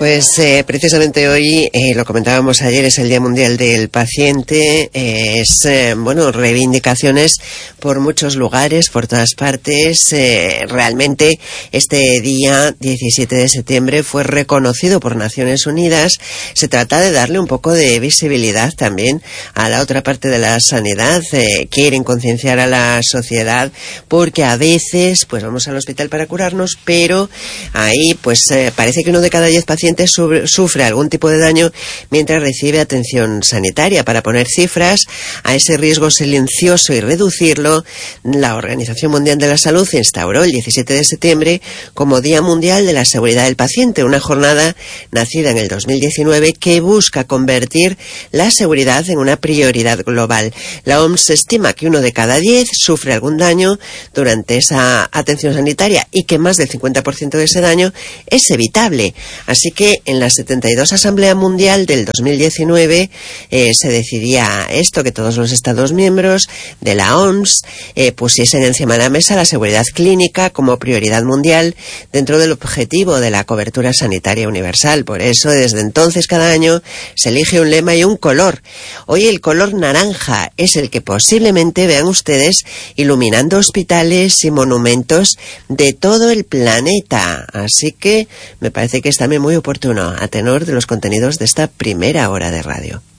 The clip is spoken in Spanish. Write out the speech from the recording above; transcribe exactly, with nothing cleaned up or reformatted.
Pues eh, precisamente hoy, eh, lo comentábamos ayer, es el Día Mundial del Paciente. Eh, es, eh, bueno, reivindicaciones por muchos lugares, por todas partes. Eh, realmente este día, diecisiete de septiembre, fue reconocido por Naciones Unidas. Se trata de darle un poco de visibilidad también a la otra parte de la sanidad. Eh, quieren concienciar a la sociedad porque a veces pues vamos al hospital para curarnos, pero ahí pues eh, parece que uno de cada diez pacientes sufre algún tipo de daño mientras recibe atención sanitaria. Para poner cifras a ese riesgo silencioso y reducirlo, la Organización Mundial de la Salud instauró el diecisiete de septiembre como Día Mundial de la Seguridad del Paciente, una jornada nacida en el dos mil diecinueve que busca convertir la seguridad en una prioridad global. La O M S estima que uno de cada diez sufre algún daño durante esa atención sanitaria y que más del cincuenta por ciento de ese daño es evitable. Así que en la setenta y dos Asamblea Mundial del dos mil diecinueve eh, se decidía esto, que todos los Estados miembros de la O M S eh, pusiesen encima de la mesa la seguridad clínica como prioridad mundial dentro del objetivo de la cobertura sanitaria universal. Por eso, desde entonces, cada año se elige un lema y un color. Hoy el color naranja es el que posiblemente vean ustedes iluminando hospitales y monumentos de todo el planeta. Así que me parece que es también muy oportuno a tenor de los contenidos de esta primera hora de radio.